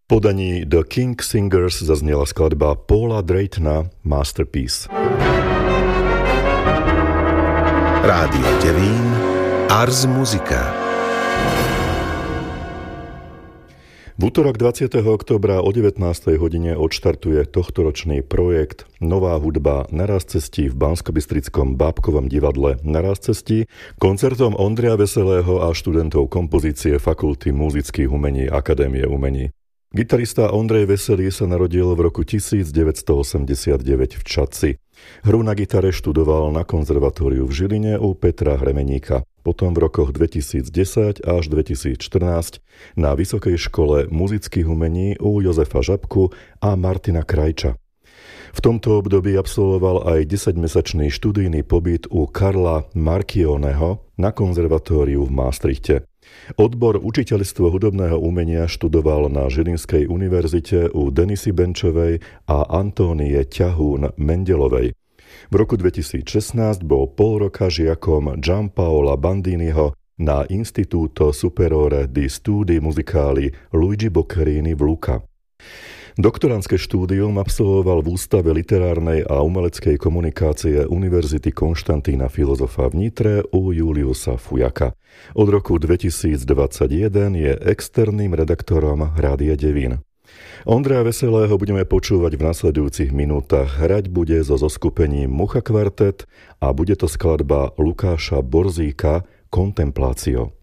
podaní The King Singers zaznela skladba Paula Draytona Masterpiece. Rádio Devín, Ars Musica. V útorok 20. októbra o 19. hodine odštartuje tohtoročný projekt Nová hudba na Rázcestí v Banskobystrickom Bábkovom divadle na Rázcestí koncertom Ondreja Veselého a študentov kompozície Fakulty muzických umení Akadémie umení. Gitarista Ondrej Veselý sa narodil v roku 1989 v Čadci. Hru na gitare študoval na konzervatóriu v Žiline u Petra Hremeníka. Potom v rokoch 2010 až 2014 na Vysokej škole muzických umení u Jozefa Žabku a Martina Krajča. V tomto období absolvoval aj 10-mesačný študijný pobyt u Karla Marchioneho na konzervatóriu v Maastrichte. Odbor učiteľstvo hudobného umenia študoval na Žilinskej univerzite u Denisy Benčovej a Antónie Ťahún Mendelovej. V roku 2016 bol pol roka žiakom Gianpaola Bandiniho na Istituto Superiore di Studi Musicali Luigi Boccherini v Lucca. Doktorandské štúdium absolvoval v Ústave literárnej a umeleckej komunikácie Univerzity Konštantína Filozofa v Nitre u Juliusa Fujaka. Od roku 2021 je externým redaktorom Rádia Devín. Ondreja Veselého budeme počúvať v nasledujúcich minútach. Hrať bude so zoskupením Mucha Kvartet a bude to skladba Lukáša Borzíka Contemplatio.